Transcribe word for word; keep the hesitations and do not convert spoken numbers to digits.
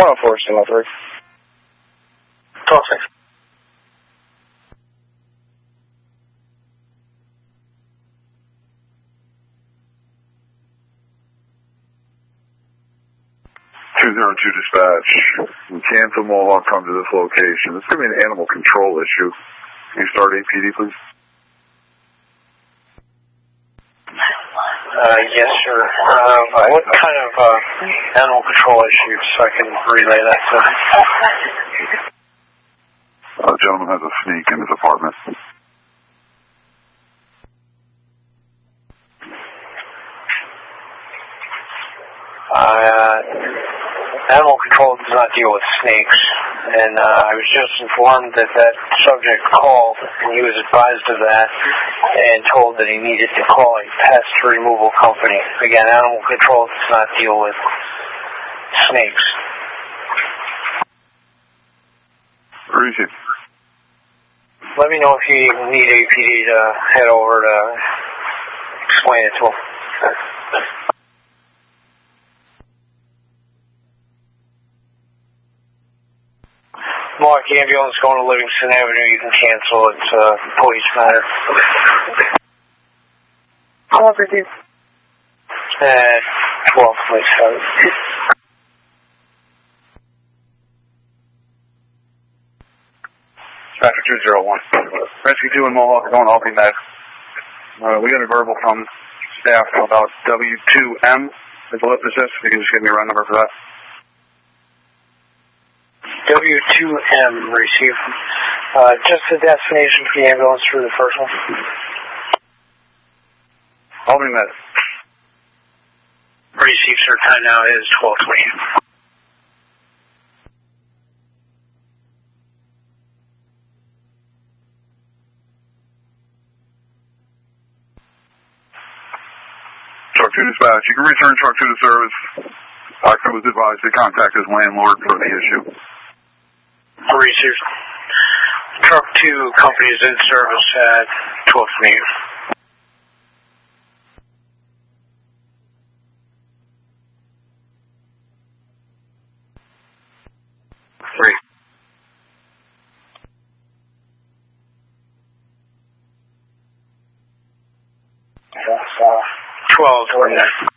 one oh four, signal three. twelve six. two zero two dispatch. We cancel Mohawk, come to this location. This is going to be an animal control issue. Can you start A P D, please? Uh, yes, sir. Uh, what kind of uh, animal control issues so I can relay that to them? A gentleman has a sneak in his apartment. Uh, animal control does not deal with snakes, and uh, I was just informed that that subject called, and he was advised of that, and told that he needed to call a pest removal company. Again, animal control does not deal with snakes. Where is he? Let me know if you need A P D to head over to explain it to him. Mark, ambulance going to Livingston Avenue, you can cancel. It's a uh, police matter. How much is it? At twelve, please. Traffic two zero one. Rescue two in Mohawk are going to Albany Med. Uh, we got a verbal from staff about W two M. Is what is this? You can just give me a run number for that. W two M received. Uh, just the destination for the ambulance for the first one. Albany Med. Received, sir. Time now is twelve twenty. Truck two dispatch. You can return truck two to service. Occupant was advised to contact his landlord for the issue. Received. Truck two company is in service at twelve twenty. Three. twelve twenty-nine.